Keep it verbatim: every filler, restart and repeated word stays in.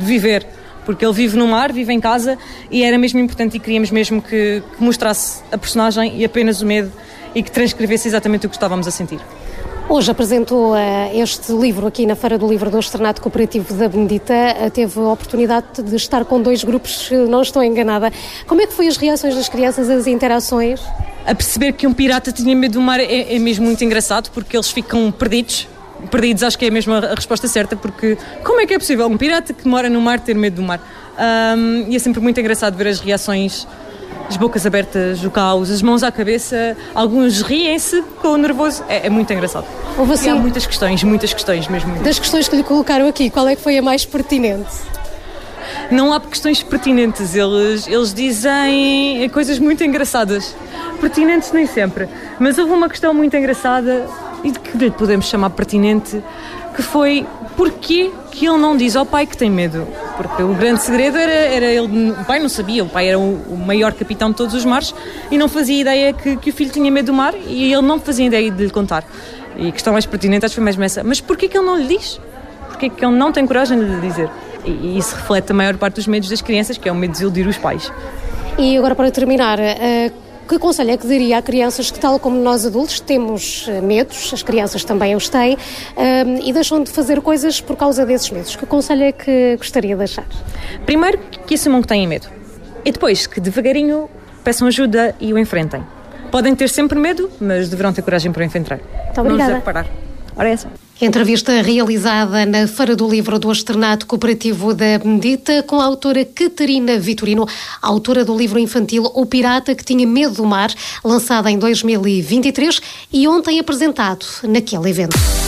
viver, porque ele vive no mar, vive em casa, e era mesmo importante e queríamos mesmo que, que mostrasse a personagem e apenas o medo e que transcrevesse exatamente o que estávamos a sentir. Hoje apresentou uh, este livro aqui na Feira do Livro do Externato Cooperativo da Benedita. Uh, teve a oportunidade de estar com dois grupos, se não estou enganada. Como é que foi as reações das crianças, as interações? A perceber que um pirata tinha medo do mar é, é mesmo muito engraçado, porque eles ficam perdidos. Perdidos, acho que é a mesma a resposta certa, porque como é que é possível um pirata que mora no mar ter medo do mar? Um, e é sempre muito engraçado ver as reações, as bocas abertas, o caos, as mãos à cabeça, alguns riem-se com o nervoso, é, é muito engraçado. Houve assim, e há muitas questões, muitas questões mesmo. Das questões que lhe colocaram aqui, qual é que foi a mais pertinente? Não há questões pertinentes, eles, eles dizem coisas muito engraçadas. Pertinentes nem sempre, mas houve uma questão muito engraçada e de que lhe podemos chamar pertinente, que foi porquê que ele não diz ao pai que tem medo. Porque o grande segredo era, era ele, o pai não sabia, o pai era o, o maior capitão de todos os mares e não fazia ideia que, que o filho tinha medo do mar, e ele não fazia ideia de lhe contar. E a questão mais pertinente acho que foi mesmo essa, mas porquê que ele não lhe diz? Porquê que ele não tem coragem de lhe dizer? E, e isso reflete a maior parte dos medos das crianças, que é o medo de desiludir os pais. E agora, para terminar, uh... que conselho é que daria a crianças que, tal como nós adultos, temos medos, as crianças também os têm, um, e deixam de fazer coisas por causa desses medos? Que conselho é que gostaria de deixar? Primeiro, que assumam que têm medo. E depois, que devagarinho peçam ajuda e o enfrentem. Podem ter sempre medo, mas deverão ter coragem para o enfrentar. Muito obrigada. Não parar. Ora é essa. Entrevista realizada na Feira do Livro do Externato Cooperativo da Benedita com a autora Catarina Vitorino, autora do livro infantil O Pirata que Tinha Medo do Mar, lançada em dois mil e vinte e três e ontem apresentado naquele evento.